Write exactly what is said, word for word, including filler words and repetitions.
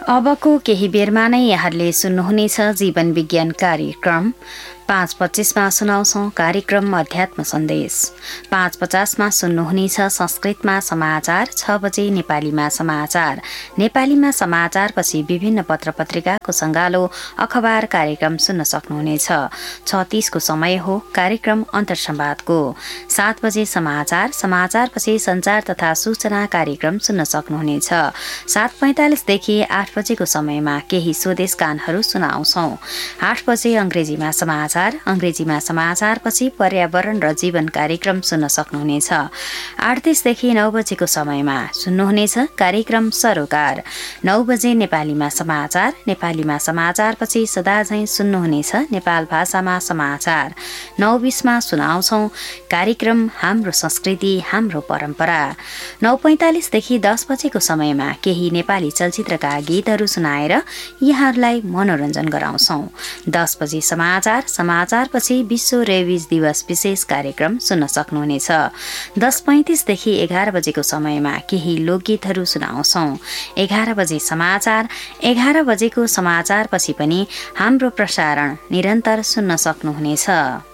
अबको केही बेरमा नै यहाँले सुन्नुहुनेछ जीवन विज्ञान कार्यक्रम। पाँच पच्चिसमा सुनाउँछौँ कार्यक्रम अध्यात्म सन्देश। पाँच पचासमा सुन्नुहुनेछ संस्कृतमा समाचार। छ बजे नेपालीमा समाचार। नेपालीमा समाचारपछि विभिन्न पत्र पत्रिकाको सङ्गालो अखबार कार्यक्रम सुन्न सक्नुहुनेछ। छ तीसको समय हो कार्यक्रम अन्तर्संवादको। सात बजे समाचार। समाचारपछि संचार तथा सूचना कार्यक्रम सुन्न सक्नुहुनेछ। सात पैंतालिसदेखि आठ बजेको समयमा केही स्वदेश गानहरू सुनाउँछौँ। आठ बजे अङ्ग्रेजीमा समाचार। अंग्रेजीमा समाचारपछि पर्यावरण र जीवन कार्यक्रम सुन्न सक्नुहुनेछ। आठ तीसदेखि नौ बजेको समयमा सुन्नुहुनेछ कार्यक्रम सरोकार। नौ बजे नेपालीमा समाचार। नेपालीमा समाचारपछि सदाझैं सुन्नुहुनेछ नेपाल भाषामा समाचार। नौ बीसमा सुनाउँछौँ कार्यक्रम हाम्रो संस्कृति हाम्रो परम्परा। नौ पैंतालिसदेखि दस बजेको समयमा केही नेपाली चलचित्रका गीतहरू सुनाएर यहाँहरूलाई मनोरञ्जन गराउँछौँ। दस बजे समाचार। समाचारपछि विश्व रेबिज दिवस विशेष कार्यक्रम सुन्न सक्नुहुनेछ। दस पैंतिसदेखि एघार बजेको समयमा केही लोकगीतहरू सुनाउँछौँ। एघार बजे समाचार। एघार बजेको समाचारपछि पनि हाम्रो प्रसारण निरन्तर सुन्न सक्नुहुनेछ।